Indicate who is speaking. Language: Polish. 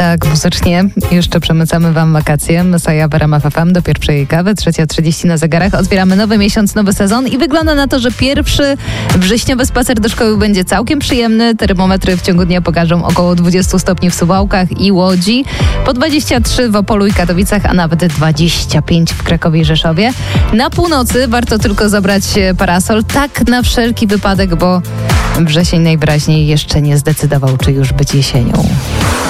Speaker 1: Tak, muzycznie jeszcze przemycamy wam wakacje. Messiah w RMF FM do pierwszej kawy, 3:30 na zegarach. Otwieramy nowy miesiąc, nowy sezon i wygląda na to, że pierwszy wrześniowy spacer do szkoły będzie całkiem przyjemny. Termometry w ciągu dnia pokażą około 20 stopni w Suwałkach i Łodzi, po 23 w Opolu i Katowicach, a nawet 25 w Krakowie i Rzeszowie. Na północy warto tylko zabrać parasol, tak na wszelki wypadek, bo wrzesień najwyraźniej jeszcze nie zdecydował, czy już być jesienią.